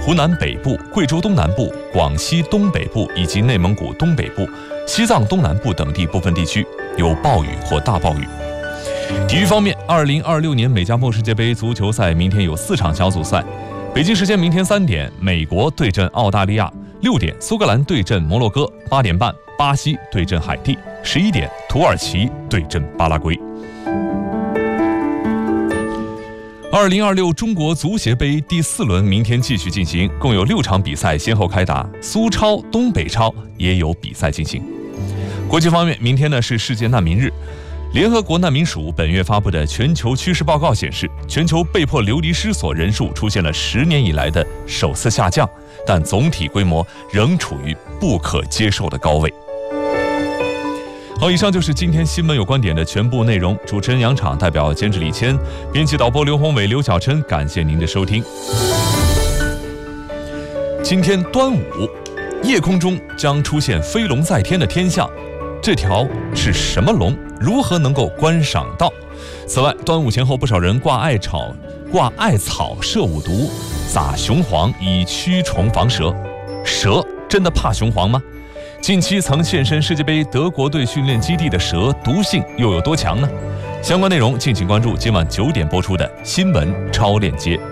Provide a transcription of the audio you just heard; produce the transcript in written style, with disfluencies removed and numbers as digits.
湖南北部、贵州东南部、广西东北部以及内蒙古东北部、西藏东南部等地部分地区有暴雨或大暴雨。体育方面，2026年美加墨世界杯足球赛明天有4场小组赛。北京时间明天3点，美国对阵澳大利亚；6点，苏格兰对阵摩洛哥；8点半，巴西对阵海地；11点，土耳其对阵巴拉圭。2026中国足协杯第4轮明天继续进行，共有6场比赛先后开打，苏超、东北超也有比赛进行。国际方面，明天呢是世界难民日。联合国难民署本月发布的全球趋势报告显示，全球被迫流离失所人数出现了10年以来的首次下降，但总体规模仍处于不可接受的高位。好，以上就是今天新闻有观点的全部内容。主持人杨昶，代表监制李谦，编辑导播刘宏伟、刘小琛，感谢您的收听。今天端午，夜空中将出现飞龙在天的天象，这条是什么龙？如何能够观赏到？此外，端午前后不少人挂艾草射五毒，撒雄黄以驱虫防蛇。蛇真的怕雄黄吗？近期曾现身世界杯德国队训练基地的蛇毒性又有多强呢？相关内容敬请关注今晚9点播出的新闻超链接。